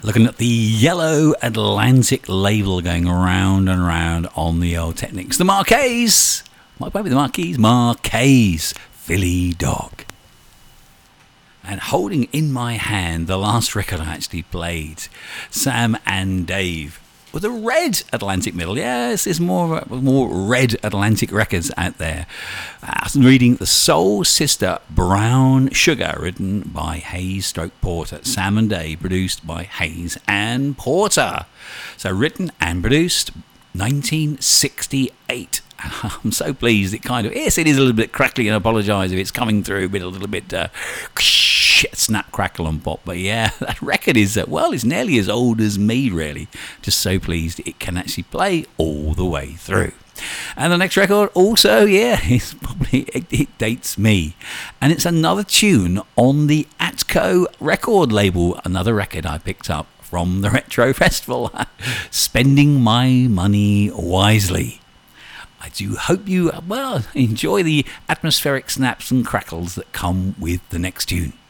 Looking at the Yellow Atlantic label going round and round on the old Technics. The Marqués. Might be the Marqués. Marqués. Philly Dog. And holding in my hand the last record I actually played, Sam and Dave, with a red Atlantic middle. Yes, there's more red Atlantic records out there. Reading The Soul Sister Brown Sugar, written by Hayes / Porter. Sam and Dave, produced by Hayes and Porter. So written and produced 1968. I'm so pleased. Yes, it is a little bit crackly, and I apologise if it's coming through a little bit snap, crackle and pop. But yeah, that record is, it's nearly as old as me, really. Just so pleased it can actually play all the way through. And the next record also, it dates me. And it's another tune on the Atco record label, another record I picked up from the Retro Festival. Spending My Money Wisely. I do hope you, enjoy the atmospheric snaps and crackles that come with the next tune.